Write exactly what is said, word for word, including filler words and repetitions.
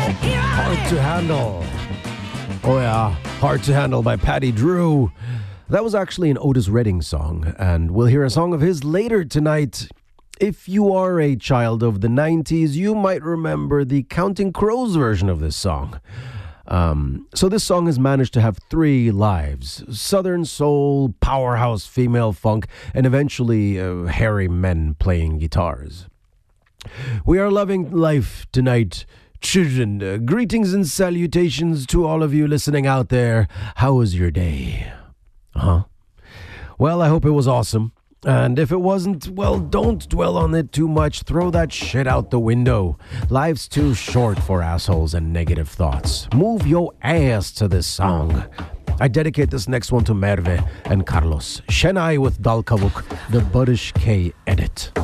Hard to Handle. Oh yeah, Hard to Handle by Paddy Drew. That was actually an Otis Redding song, and we'll hear a song of his later tonight. If you are a child of the nineties, you might remember the Counting Crows version of this song. Um, so this song has managed to have three lives: Southern soul, powerhouse female funk, and eventually uh, hairy men playing guitars. We are loving life tonight, children. Uh, greetings and salutations to all of you listening out there. How was your day? Huh? Well, I hope it was awesome. And if it wasn't, well, don't dwell on it too much. Throw that shit out the window. Life's too short for assholes and negative thoughts. Move your ass to this song. I dedicate this next one to Merve and Carlos. Chennai with Dal Kavuk, the Buddish K edit.